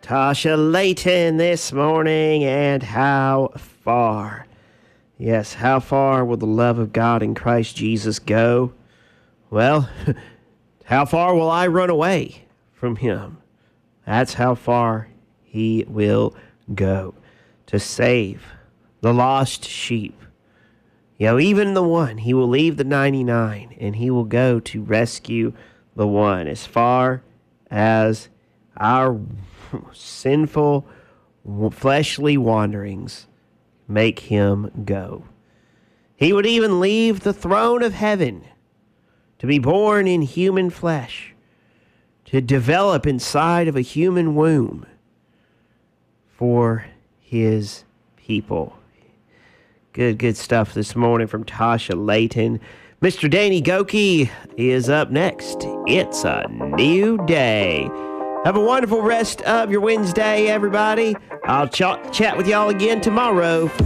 Tasha Layton this morning, and how far? Yes, how far will the love of God in Christ Jesus go? Well, how far will I run away from him? That's how far he will go to save the lost sheep. Even the one. He will leave the 99 and he will go to rescue the one. As far as our sinful, fleshly wanderings make him go. He would even leave the throne of heaven to be born in human flesh, to develop inside of a human womb for his people. Good stuff this morning from Tasha Layton. Mr. Danny Goki is up next. It's a new day. Have a wonderful rest of your Wednesday, everybody. I'll chat with y'all again tomorrow.